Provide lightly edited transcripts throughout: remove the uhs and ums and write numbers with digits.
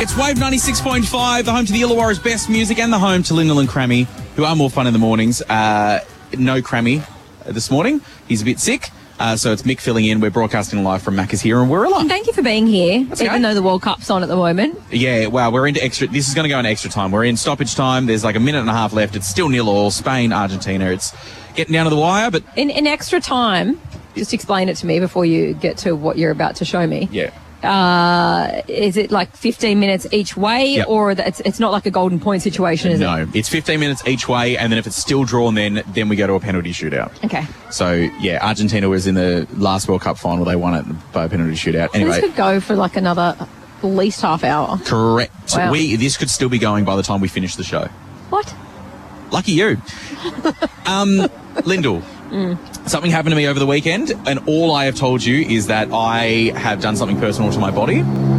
It's Wave 96.5, the home to the Illawarra's best music and the home to Lyndall and Crammy, who are more fun in the mornings. No Crammy this morning. He's a bit sick. So it's Mick filling in. We're broadcasting live from Macca's here in Wirralong. And thank you for being here, That's okay. even though the World Cup's on at the moment. Yeah, wow, we're into extra. This is going to go into extra time. We're in stoppage time. There's like a minute and a half left. It's still 0-0. Spain, Argentina. It's getting down to the wire, but In extra time, just explain it to me before you get to what you're about to show me. yeah. Is it like 15 minutes each way, Yep. or it's not like a golden point situation, is it? No, it's 15 minutes each way, and then if it's still drawn, then we go to a penalty shootout. Okay. So, yeah, Argentina was in the last World Cup final. They won it by a penalty shootout. So Anyway, this could go for like another at least half hour. correct. Wow. This could still be going by the time we finish the show. What? Lucky you. Lyndall, something happened to me over the weekend, and all I have told you is that I have done something personal to my body.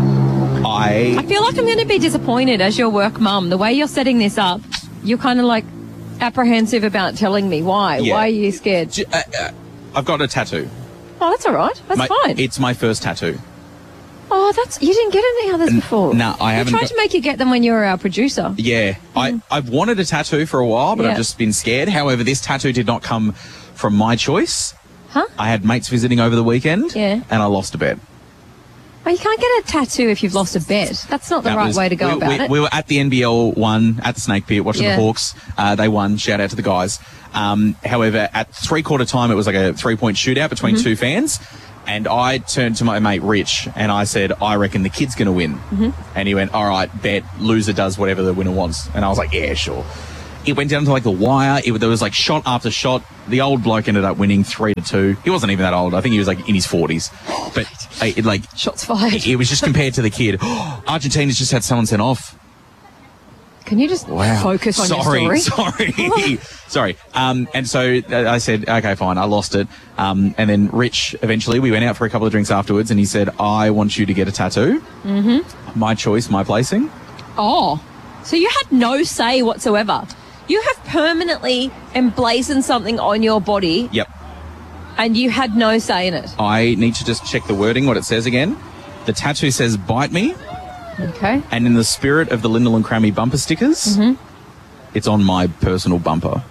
I feel like I'm going to be disappointed as your work mum. The way you're setting this up, you're kind of like apprehensive about telling me why. Yeah. Why are you scared? I've got a tattoo. Oh, that's all right. That's fine. It's my first tattoo. Oh, you didn't get any others before. No, I haven't. I tried to make you get them when you were our producer. Yeah, I've wanted a tattoo for a while, but Yeah. I've just been scared. However, this tattoo did not come from my choice. Huh? I had mates visiting over the weekend, Yeah. and I lost a bet. Oh, you can't get a tattoo if you've lost a bet. That's not the That right was- way to go about it. We were at the NBL one at the Snake Pit watching Yeah. the Hawks. They won. Shout out to the guys. However, at three-quarter time, it was like a three-point shootout between Mm-hmm. two fans. And I turned to my mate Rich and I said, I reckon the kid's going to win. Mm-hmm. And he went, all right, bet. Loser does whatever the winner wants. And I was like, yeah, sure. It went down to like the wire. There was like shot after shot. The old bloke ended up winning 3-2. He wasn't even that old. I think he was like in his 40s. But Shots fired. it was just compared to the kid. Argentina's just had someone sent off. Can you just focus on your story? Sorry. And so I said, okay, fine. I lost it. And then Rich, eventually, we went out for a couple of drinks afterwards, and he said, I want you to get a tattoo. Mm-hmm. My choice, my placing. Oh, so you had no say whatsoever. You have permanently emblazoned something on your body, Yep. and you had no say in it. I need to just check the wording, what it says again. The tattoo says, bite me. Okay. And in the spirit of the Lyndall and Crammy bumper stickers, it's on my personal bumper.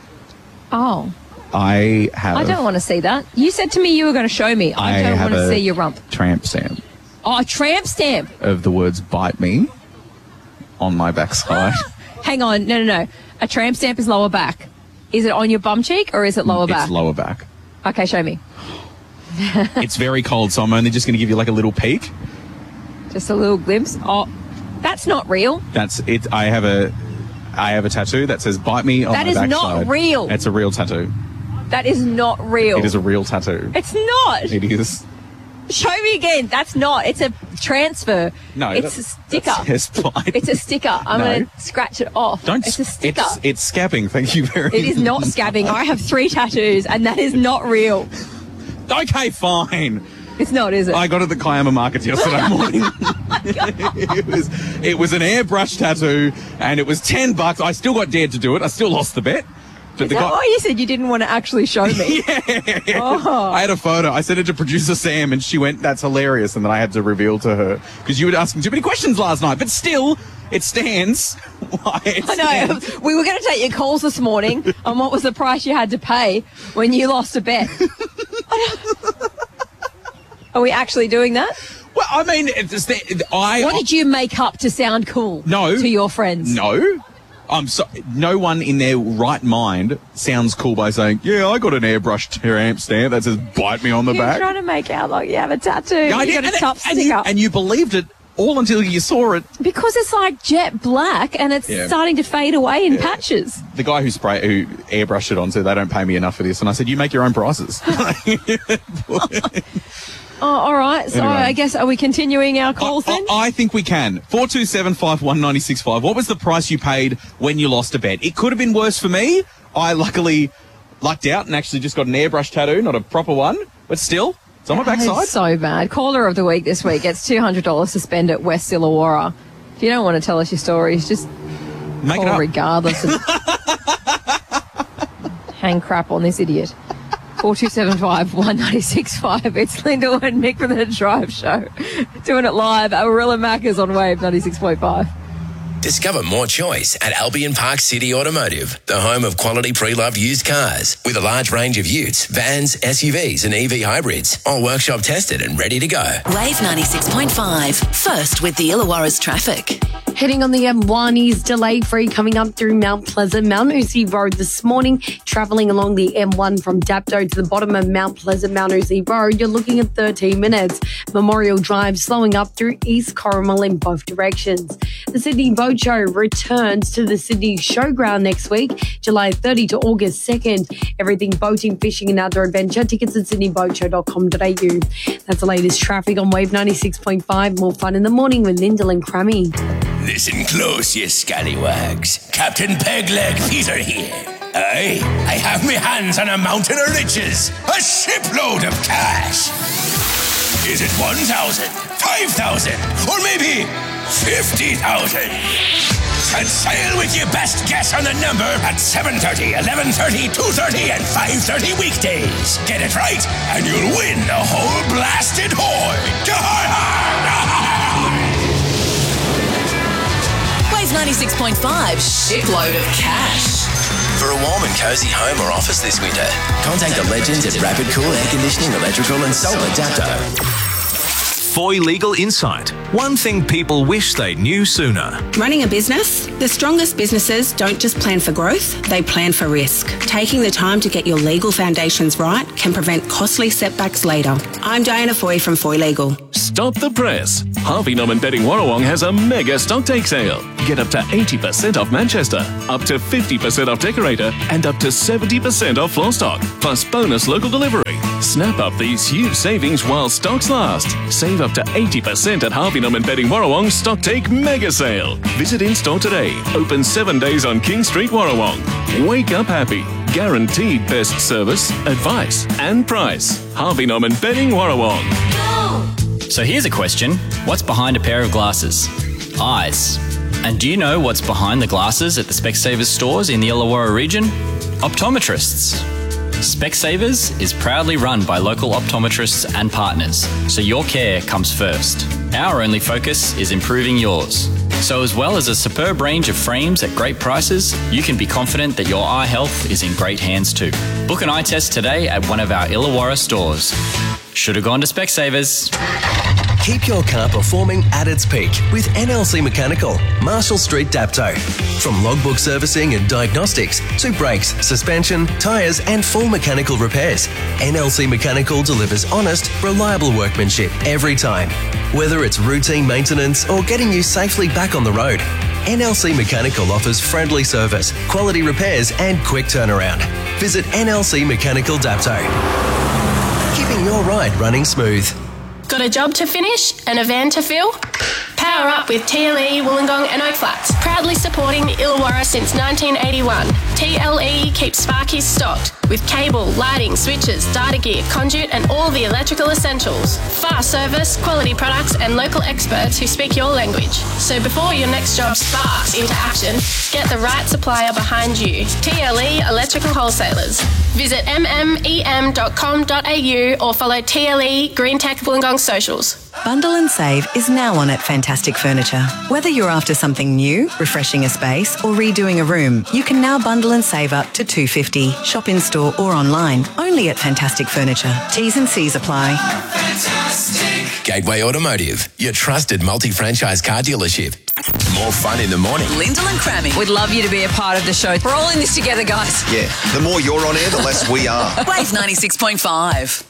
Oh, I don't want to see that. You said to me you were going to show me. I don't want to see your rump. Tramp stamp Oh, a tramp stamp. of the words bite me on my backside. Hang on. No. A tramp stamp is lower back. Is it on your bum cheek or is it lower back? It's lower back. Okay, show me. It's very cold, so I'm only just going to give you like a little peek. Just a little glimpse. Oh, that's not real. That's it. I have a tattoo that says "bite me" on That my is backside. not real. It's a real tattoo. That is not real. It is a real tattoo. It's not. It is. Show me again. That's not. It's a transfer. No, it's a sticker. That says bite. It's a sticker. I'm No. going to scratch it off. Don't. It's a sticker. It's scabbing. Thank you very much. It is not scabbing. I have 3 tattoos, and that is not real. Okay, fine. It's not, is it? I got it at the Kiama Market yesterday morning. it was an airbrush tattoo, and it was $10. I still got dared to do it. I still lost the bet. But Is that why you said you didn't want to actually show me? Yeah. Oh. I had a photo. I sent it to producer Sam, and she went, "That's hilarious." And then I had to reveal to her because you were asking too many questions last night. But still, it stands. Why it I know. stands. We were going to take your calls this morning on what was the price you had to pay when you lost a bet. Are we actually doing that? Well, I mean, What did you make up to sound cool No. to your friends? No. No one in their right mind sounds cool by saying, "Yeah, I got an airbrush tramp stamp that says bite me on the You're back." trying to make out like you have a tattoo. Yeah, You got a tough sticker. and you believed it all until you saw it. Because it's like jet black and it's Yeah. starting to fade away in patches. The guy who airbrushed it on said they don't pay me enough for this, and I said, "You make your own prices." Oh, all right. So Anyway. I guess, are we continuing our calls then? I think we can. 427-51965. What was the price you paid when you lost a bet? It could have been worse for me. I luckily lucked out and actually just got an airbrush tattoo, not a proper one, but still, it's on my backside. It's so bad. Caller of the week this week gets $200 to spend at West Illawarra. If you don't want to tell us your stories, just Make it call up. regardless. And hang crap on this idiot. 4275 1965. It's Lyndall and Mick from the Drive Show. Doing it live. Arilla Maccas on Wave 96.5. Discover more choice at Albion Park City Automotive, the home of quality pre-loved used cars with a large range of utes, vans, SUVs and EV hybrids, all workshop tested and ready to go. Wave 96.5, first with the Illawarra's traffic. Heading on the M1 is delay-free coming up through Mount Pleasant, Mount Uzi Road this morning. Travelling along the M1 from Dapto to the bottom of Mount Pleasant, Mount Uzi Road, you're looking at 13 minutes. Memorial Drive slowing up through East Corrimal in both directions. The Sydney Boat Show returns to the Sydney Showground next week, July 30 to August 2nd. Everything boating, fishing and outdoor adventure. Tickets at sydneyboatshow.com.au. That's the latest traffic on Wave 96.5. More fun in the morning with Lyndall and Crammy. Listen close, you scallywags. Captain Pegleg Peter here. I have me hands on a mountain of riches, a shipload of cash. Is it 1,000, 5,000, or maybe 50,000? And sail with your best guess on the number at 7:30, 11:30, 2:30, and 5:30 weekdays. Get it right, and you'll win the whole blasted hoard. Wave 96.5, shipload of cash. For a warm and cozy home or office this winter, contact the legends at Rapid Cool Air Conditioning, Electrical and Solar Dapto. Foy Legal Insight. One thing people wish they knew sooner. Running a business? The strongest businesses don't just plan for growth, they plan for risk. Taking the time to get your legal foundations right can prevent costly setbacks later. I'm Diana Foy from Foy Legal. Stop the press. Harvey Norman Bedding Warrawong has a mega stock take sale. Get up to 80% off Manchester, up to 50% off Decorator, and up to 70% off floor stock, plus bonus local delivery. Snap up these huge savings while stocks last. Save up to 80% at Harvey Norman Bedding Warrawong's Stock Take Mega Sale. Visit in-store today. Open 7 days on King Street, Warrawong. Wake up happy. Guaranteed best service, advice and price. Harvey Norman Bedding Warrawong. So here's a question. What's behind a pair of glasses? Eyes. And do you know what's behind the glasses at the Specsavers stores in the Illawarra region? Optometrists. Specsavers is proudly run by local optometrists and partners, so your care comes first. Our only focus is improving yours. So as well as a superb range of frames at great prices, you can be confident that your eye health is in great hands too. Book an eye test today at one of our Illawarra stores. Should have gone to Specsavers. Keep your car performing at its peak with NLC Mechanical, Marshall Street, Dapto. From logbook servicing and diagnostics to brakes, suspension, tyres and full mechanical repairs, NLC Mechanical delivers honest, reliable workmanship every time. Whether it's routine maintenance or getting you safely back on the road, NLC Mechanical offers friendly service, quality repairs and quick turnaround. Visit NLC Mechanical Dapto. Keeping your ride running smooth. Got a job to finish and a van to fill? Power up with TLE, Wollongong and Oak Flats. Proudly supporting Illawarra since 1981. TLE keeps Sparkies stocked with cable, lighting, switches, data gear, conduit and all the electrical essentials. Fast service, quality products and local experts who speak your language. So before your next job sparks into action, get the right supplier behind you. TLE Electrical Wholesalers. Visit mmem.com.au or follow TLE Green Tech Wollongong socials. Bundle and save is now on at Fantastic Furniture. Whether you're after something new, refreshing a space or redoing a room, you can now bundle and save up to $250. Shop in store or online, only at Fantastic Furniture. T's and C's apply. Fantastic. Gateway Automotive, your trusted multi-franchise car dealership. More fun in the morning. Lyndall and Crammy. We'd love you to be a part of the show. We're all in this together, guys. Yeah, the more you're on air, the less we are. Wave 96.5.